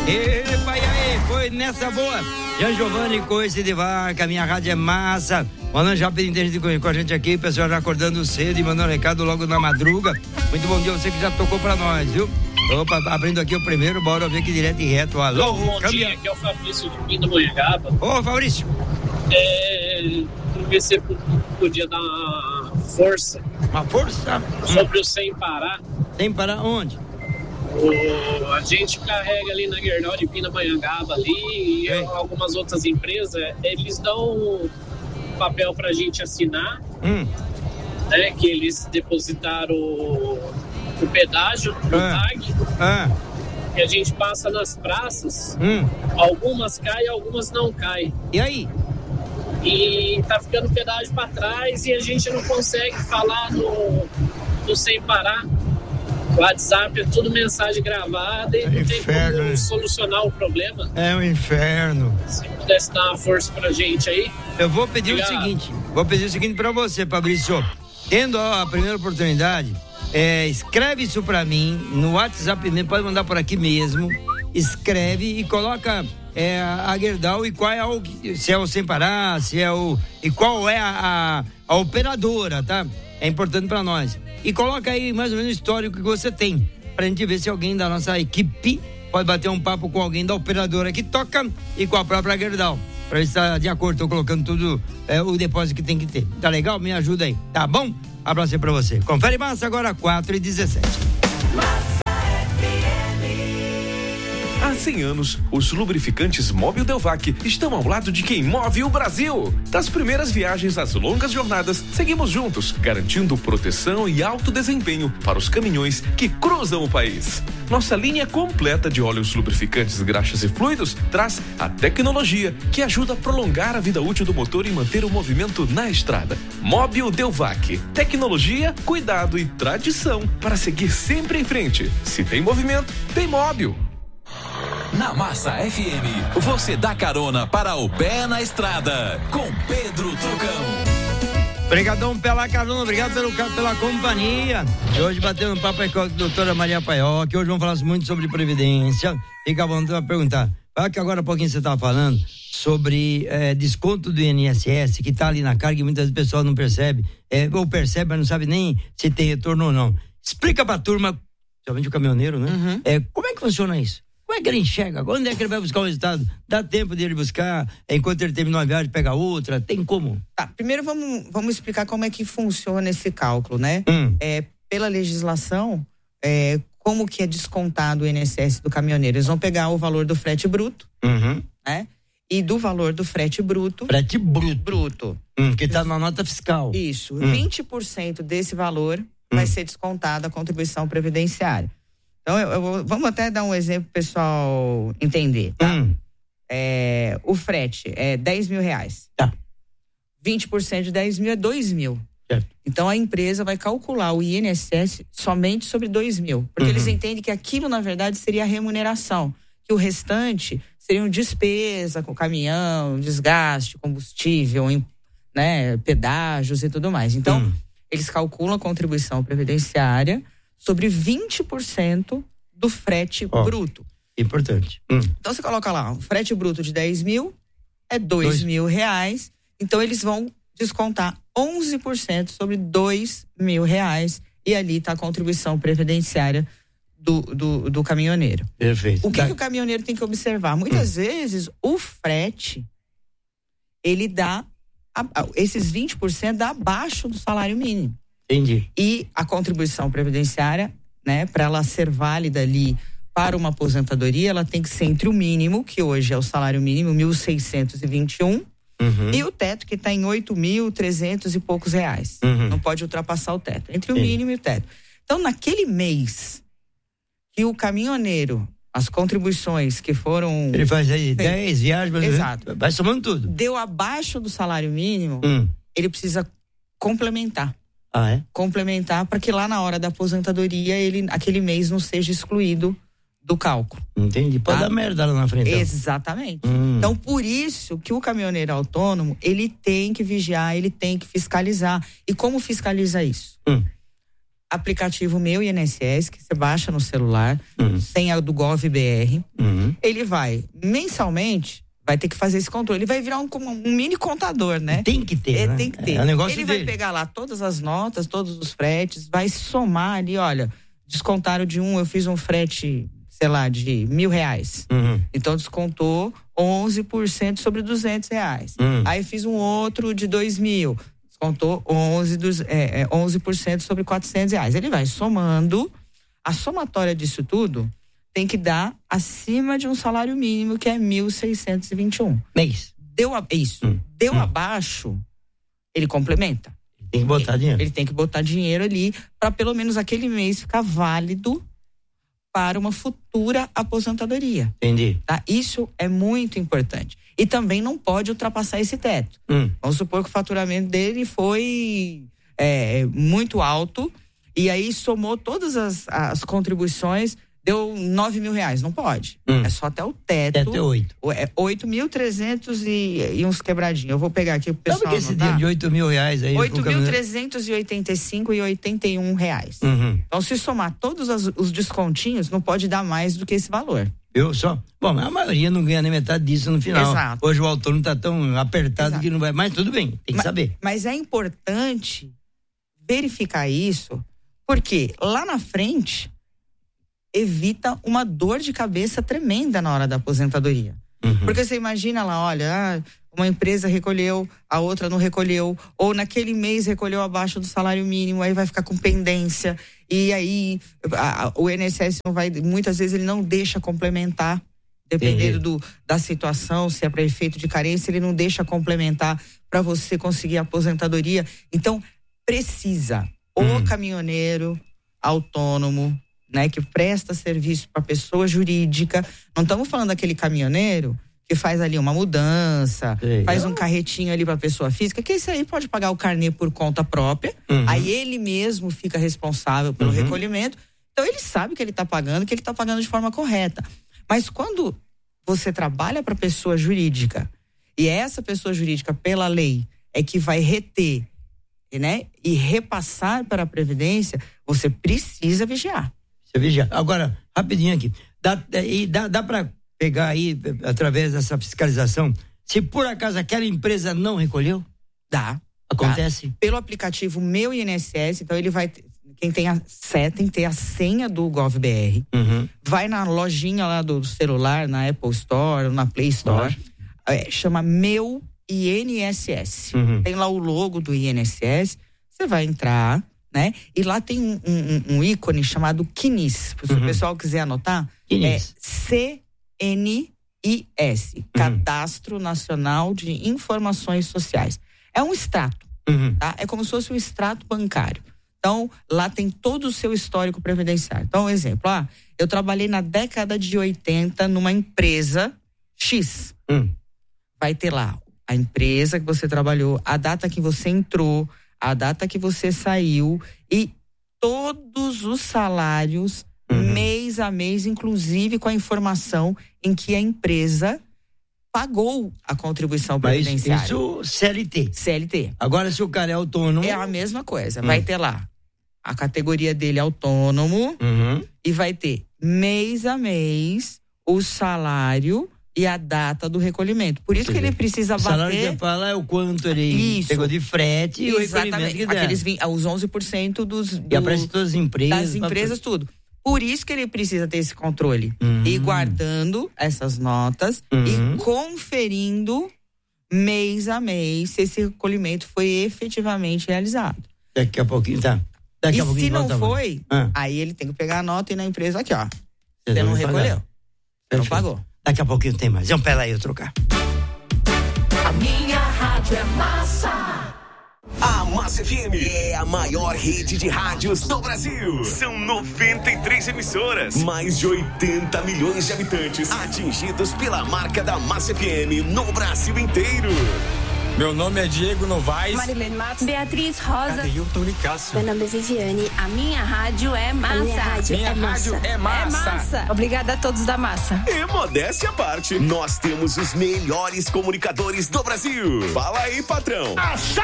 Epa, e aí, foi nessa boa. Jean Giovanni, Coice de Vaca, minha rádio é massa. Mandando já pedindo com a gente aqui, o pessoal já acordando cedo e mandando recado logo na madruga. Muito bom dia, você que já tocou pra nós, viu? Opa, abrindo aqui o primeiro, bora ver aqui direto e reto. Alô, bom dia, aqui é o Fabrício de Pindamonhangaba. Ô, Fabrício. Pra ver se podia dar uma força. Uma força? Sobre o Sem Parar. Sem Parar onde? A gente carrega ali na Gerdau de Pindamonhangaba ali e algumas outras empresas, eles dão papel pra gente assinar, né, que eles depositaram o pedágio no tag, e a gente passa nas praças, algumas caem, algumas não caem. E aí? E tá ficando pedágio pra trás e a gente não consegue falar no Sem Parar. O WhatsApp é tudo mensagem gravada e não tem como solucionar o problema. É um inferno. Se pudesse dar uma força pra gente aí. Eu vou pedir o seguinte pra você, Fabrício. Tendo a primeira oportunidade, escreve isso pra mim no WhatsApp mesmo, pode mandar por aqui mesmo. Escreve e coloca a Gerdau e qual é se é o Sem Parar, e qual é a operadora, tá? É importante pra nós. E coloca aí mais ou menos o histórico que você tem, pra gente ver se alguém da nossa equipe pode bater um papo com alguém da operadora que toca e com a própria Gerdau, pra ver se tá de acordo. Tô colocando tudo, o depósito que tem que ter. Tá legal? Me ajuda aí, tá bom? Abraço aí pra você. Confere massa agora, 4h17. Há 100 anos, os lubrificantes Mobil Delvac estão ao lado de quem move o Brasil. Das primeiras viagens às longas jornadas, seguimos juntos, garantindo proteção e alto desempenho para os caminhões que cruzam o país. Nossa linha completa de óleos lubrificantes, graxas e fluidos traz a tecnologia que ajuda a prolongar a vida útil do motor e manter o movimento na estrada. Mobil Delvac, tecnologia, cuidado e tradição para seguir sempre em frente. Se tem movimento, tem Mobil. Na Massa FM, você dá carona para o Pé na Estrada, com Pedro Trucão. Obrigadão pela carona, obrigado pela companhia. E hoje batendo um papo aí com a doutora Maria Paió, que hoje vamos falar muito sobre previdência. Fica bom para perguntar. Olha que agora há pouquinho você estava falando sobre desconto do INSS, que está ali na carga e muitas vezes o pessoal não percebe, ou percebe, mas não sabe nem se tem retorno ou não. Explica para a turma, principalmente o caminhoneiro, né? Como é que funciona isso? Como é que ele enxerga? Onde é que ele vai buscar o resultado? Dá tempo dele buscar, enquanto ele terminou a viagem, pega outra? Tem como? Tá, primeiro vamos explicar como é que funciona esse cálculo, né? Pela legislação, como que é descontado o INSS do caminhoneiro? Eles vão pegar o valor do frete bruto, né? E do valor do frete bruto. Frete bruto. Que tá na nota fiscal. Isso. 20% desse valor vai ser descontado a contribuição previdenciária. Então, vamos até dar um exemplo pro pessoal entender, tá? O frete é R$10.000. Tá. 20% de 10 mil é 2 mil. Certo. Então, a empresa vai calcular o INSS somente sobre 2 mil. Porque eles entendem que aquilo, na verdade, seria a remuneração. Que o restante seriam despesa com caminhão, desgaste, combustível, né, pedágios e tudo mais. Então, eles calculam a contribuição previdenciária sobre 20% do frete bruto. Importante. Então você coloca lá, o frete bruto de 10 mil é R$2.000, então eles vão descontar 11% sobre R$2.000 e ali está a contribuição previdenciária do caminhoneiro. Perfeito. O que o caminhoneiro tem que observar? Muitas vezes o frete, ele dá, esses 20% dá abaixo do salário mínimo. Entendi. E a contribuição previdenciária, né, para ela ser válida ali para uma aposentadoria, ela tem que ser entre o mínimo, que hoje é o salário mínimo, 1.621, e o teto, que está em 8.300 e poucos reais. Não pode ultrapassar o teto. Entre o mínimo e o teto. Então, naquele mês que o caminhoneiro, as contribuições que foram... Ele faz aí 10 viagens, exato, vai somando tudo. Deu abaixo do salário mínimo, ele precisa complementar. Complementar para que lá na hora da aposentadoria aquele mês não seja excluído do cálculo. Entendi. Pode dar merda lá na frente. Exatamente. Então, por isso que o caminhoneiro autônomo, ele tem que vigiar, ele tem que fiscalizar. E como fiscaliza isso? aplicativo Meu INSS, que você baixa no celular, senha do GovBR. Ele vai, mensalmente, vai ter que fazer esse controle. Ele vai virar um mini contador, né? Tem que ter, né? Tem que ter. É um negócio ele dele. vai pegar lá todas as notas, todos os fretes, vai somar ali, olha, descontaram eu fiz um frete, sei lá, de R$1.000. Então descontou 11% sobre R$200. Aí fiz um outro de 2.000. Descontou 11% sobre R$400. Ele vai somando. A somatória disso tudo tem que dar acima de um salário mínimo, que é 1.621. Mês. Deu abaixo, ele complementa. Tem que botar dinheiro. Ele tem que botar dinheiro ali para pelo menos aquele mês ficar válido para uma futura aposentadoria. Entendi. Tá? Isso é muito importante. E também não pode ultrapassar esse teto. Vamos supor que o faturamento dele foi muito alto e aí somou todas as contribuições, deu R$9.000. Não pode. É só até o teto. Teto é 8. É 8.300 e uns quebradinhos. Eu vou pegar aqui pro pessoal. Sabe que esse dinheiro de R$8.000 aí? R$8.385,81. Então, se somar todos os descontinhos, não pode dar mais do que esse valor. Eu só. Bom, a maioria não ganha nem metade disso no final. Exato. Hoje o autônomo tá tão apertado que não vai. Mas tudo bem, tem que saber. Mas é importante verificar isso, porque lá na frente evita uma dor de cabeça tremenda na hora da aposentadoria. Porque você imagina lá, olha, uma empresa recolheu, a outra não recolheu, ou naquele mês recolheu abaixo do salário mínimo, aí vai ficar com pendência, e aí o INSS não vai, muitas vezes ele não deixa complementar, dependendo da situação, se é para efeito de carência, ele não deixa complementar para você conseguir a aposentadoria. Então, precisa o caminhoneiro autônomo, né, que presta serviço para pessoa jurídica. Não estamos falando daquele caminhoneiro que faz ali uma mudança, faz um carretinho ali para pessoa física, que esse aí pode pagar o carnê por conta própria, aí ele mesmo fica responsável pelo recolhimento. Então ele sabe que ele está pagando, que ele está pagando de forma correta. Mas quando você trabalha para pessoa jurídica e essa pessoa jurídica, pela lei, é que vai reter, né, e repassar para a Previdência, você precisa vigiar. Agora, rapidinho aqui, dá para pegar aí, através dessa fiscalização, se por acaso aquela empresa não recolheu? Dá. Acontece? Dá. Pelo aplicativo Meu INSS, então ele vai, quem tem tem que ter a senha do GovBR, vai na lojinha lá do celular, na Apple Store, na Play Store, chama Meu INSS, tem lá o logo do INSS, você vai entrar, né? E lá tem um ícone chamado CNIS. Se o pessoal quiser anotar, CNIS. É CNIS, Cadastro Nacional de Informações Sociais. É um extrato, tá? É como se fosse um extrato bancário. Então, lá tem todo o seu histórico previdenciário. Então, um exemplo, eu trabalhei na década de 80 numa empresa X. Vai ter lá a empresa que você trabalhou, a data que você entrou, a data que você saiu e todos os salários, mês a mês, inclusive com a informação em que a empresa pagou a contribuição previdenciária. Isso CLT. CLT. Agora, se o cara é autônomo... É a mesma coisa. Vai ter lá a categoria dele autônomo e vai ter mês a mês o salário e a data do recolhimento. Por isso que ele precisa bater... O salário que você fala é o quanto ele pegou de frete e o recolhimento que der. Os 11% E aparece todas as empresas. Das empresas, tudo. Por isso que ele precisa ter esse controle. E guardando essas notas e conferindo mês a mês se esse recolhimento foi efetivamente realizado. Daqui a pouquinho, tá. E se não foi, aí ele tem que pegar a nota e ir na empresa aqui, ó. Você não recolheu. Você não pagou. Daqui a pouquinho tem mais. Vamos pela aí eu trocar. A minha rádio é massa. A Massa FM é a maior rede de rádios do Brasil. São 93 emissoras, mais de 80 milhões de habitantes atingidos pela marca da Massa FM no Brasil inteiro. Meu nome é Diego Novaes. Marilene Matos. Beatriz Rosa. Adeilton Nicásio. Meu nome é Viviane. A minha rádio é massa. Minha rádio é massa. Obrigada a todos da Massa. E modéstia à parte, nós temos os melhores comunicadores do Brasil. Fala aí, patrão.